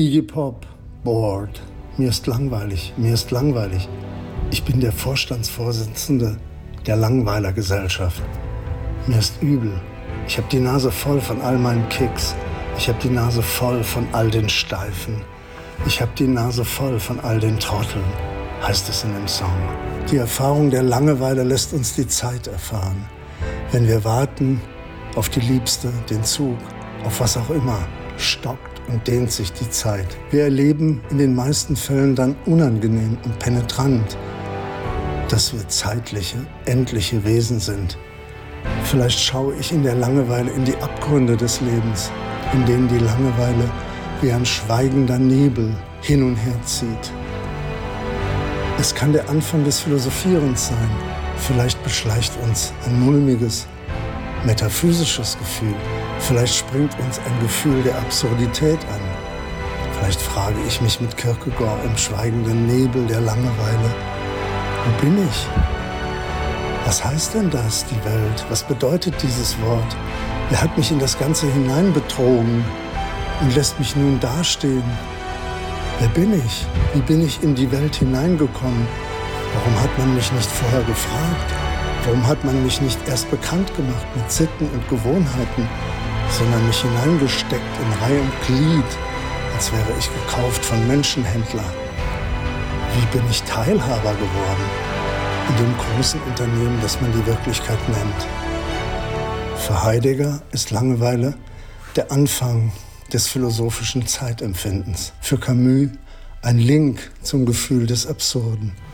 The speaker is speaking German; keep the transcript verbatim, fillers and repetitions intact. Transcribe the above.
Iggy Pop, bored. Mir ist langweilig, mir ist langweilig. Ich bin der Vorstandsvorsitzende der Langweiler-Gesellschaft. Mir ist übel. Ich habe die Nase voll von all meinen Kicks. Ich habe die Nase voll von all den Steifen. Ich habe die Nase voll von all den Trotteln, heißt es in dem Song. Die Erfahrung der Langeweile lässt uns die Zeit erfahren. Wenn wir warten auf die Liebste, den Zug, auf was auch immer, stockt und dehnt sich die Zeit. Wir erleben in den meisten Fällen dann unangenehm und penetrant, dass wir zeitliche, endliche Wesen sind. Vielleicht schaue ich in der Langeweile in die Abgründe des Lebens, in denen die Langeweile wie ein schweigender Nebel hin und her zieht. Es kann der Anfang des Philosophierens sein. Vielleicht beschleicht uns ein mulmiges, metaphysisches Gefühl. Vielleicht springt uns ein Gefühl der Absurdität an. Vielleicht frage ich mich mit Kierkegaard im schweigenden Nebel der Langeweile: Wo bin ich? Was heißt denn das, die Welt? Was bedeutet dieses Wort? Wer hat mich in das Ganze hineinbetrogen und lässt mich nun dastehen? Wer bin ich? Wie bin ich in die Welt hineingekommen? Warum hat man mich nicht vorher gefragt? Warum hat man mich nicht erst bekannt gemacht mit Sitten und Gewohnheiten, sondern mich hineingesteckt in Reih und Glied, als wäre ich gekauft von Menschenhändlern? Wie bin ich Teilhaber geworden in dem großen Unternehmen, das man die Wirklichkeit nennt? Für Heidegger ist Langeweile der Anfang des philosophischen Zeitempfindens. Für Camus ein Link zum Gefühl des Absurden.